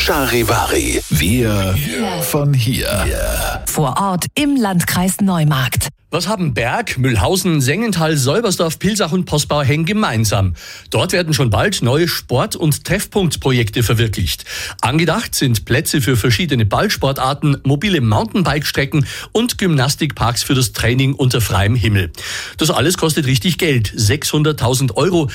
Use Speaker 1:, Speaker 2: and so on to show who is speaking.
Speaker 1: Charivari. Wir von hier.
Speaker 2: Vor Ort im Landkreis Neumarkt.
Speaker 3: Was haben Berg, Mühlhausen, Sengenthal, Säubersdorf, Pilsach und Postbauheng gemeinsam? Dort werden schon bald neue Sport- und Treffpunktprojekte verwirklicht. Angedacht sind Plätze für verschiedene Ballsportarten, mobile Mountainbike-Strecken und Gymnastikparks für das Training unter freiem Himmel. Das alles kostet richtig Geld, 600.000 Euro.